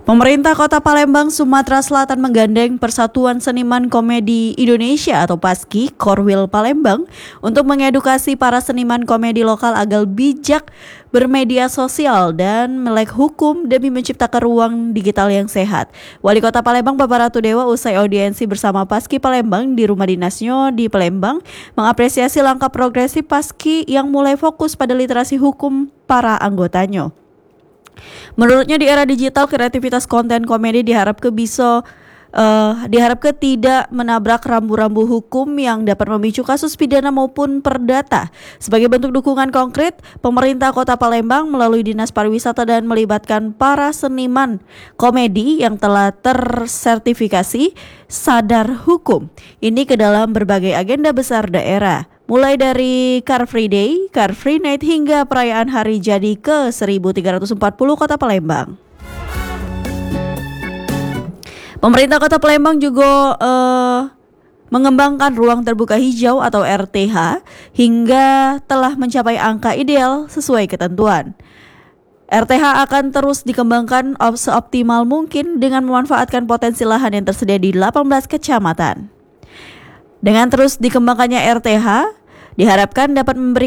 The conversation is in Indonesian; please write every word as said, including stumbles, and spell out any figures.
Pemerintah Kota Palembang, Sumatera Selatan menggandeng Persatuan Seniman Komedi Indonesia atau PASKI, Korwil Palembang, untuk mengedukasi para seniman komedi lokal agar bijak bermedia sosial dan melek hukum demi menciptakan ruang digital yang sehat. Wali Kota Palembang Bapak Ratu Dewa usai audiensi bersama PASKI Palembang di rumah dinasnya di Palembang mengapresiasi langkah progresif PASKI yang mulai fokus pada literasi hukum para anggotanya. Menurutnya di era digital, kreativitas konten komedi diharap ke bisa uh, diharap ke tidak menabrak rambu-rambu hukum yang dapat memicu kasus pidana maupun perdata. Sebagai bentuk dukungan konkret, pemerintah Kota Palembang melalui Dinas Pariwisata dan melibatkan para seniman komedi yang telah tersertifikasi sadar hukum ini ke dalam berbagai agenda besar daerah. Mulai dari Car Free Day, Car Free Night hingga perayaan Hari Jadi ke seribu tiga ratus empat puluh Kota Palembang. Pemerintah Kota Palembang juga uh, mengembangkan ruang terbuka hijau atau R T H hingga telah mencapai angka ideal sesuai ketentuan. R T H akan terus dikembangkan seoptimal mungkin dengan memanfaatkan potensi lahan yang tersedia di delapan belas kecamatan. Dengan terus dikembangkannya R T H, diharapkan dapat memberi